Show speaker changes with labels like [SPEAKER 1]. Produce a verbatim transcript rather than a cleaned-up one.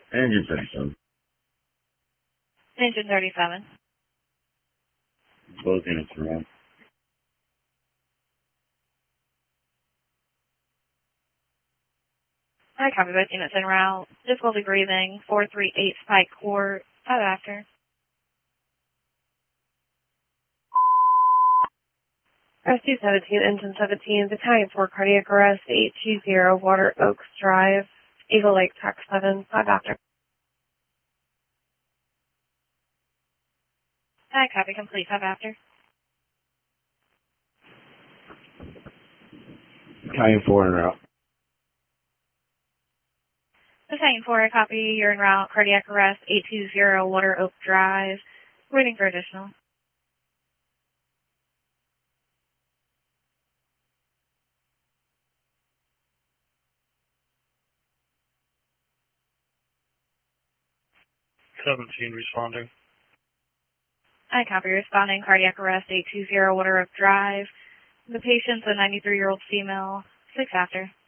[SPEAKER 1] Engine thirty-seven.
[SPEAKER 2] Engine thirty-seven.
[SPEAKER 1] Both units are on.
[SPEAKER 2] I copy both units en route. Difficulty breathing, four three eight Spike Court. Five after.
[SPEAKER 3] Rescue seventeen, Engine seventeen, Battalion four, cardiac arrest, eight two zero, Water Oaks Drive, Eagle Lake, Track seven, five after.
[SPEAKER 2] I copy complete, five after.
[SPEAKER 1] Battalion four en route.
[SPEAKER 2] Battalion four, I copy, you're en route, cardiac arrest, eight two zero, Water Oak Drive. Waiting for additional.
[SPEAKER 4] seventeen responding.
[SPEAKER 2] I copy, responding, cardiac arrest, eight two zero, Water Oak Drive. The patient's a ninety-three-year-old female, six after.